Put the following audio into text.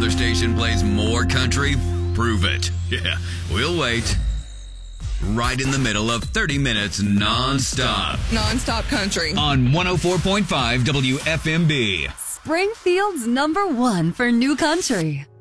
other station plays more country? Prove it. Yeah, we'll wait. Right in the middle of 30 minutes non-stop. Non-stop country. On 104.5 WFMB. Springfield's #1 for new country.